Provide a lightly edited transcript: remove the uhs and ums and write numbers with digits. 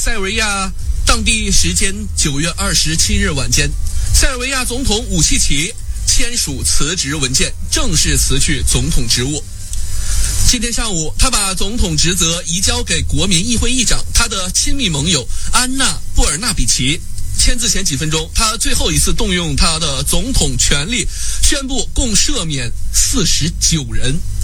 塞尔维亚当地时间9月27日晚间，塞尔维亚总统武契奇签署辞职文件，正式辞去总统职务。今天上午，他把总统职责移交给国民议会议长，他的亲密盟友安娜·布尔纳比奇。签字前几分钟，他最后一次动用他的总统权力，宣布共赦免49人。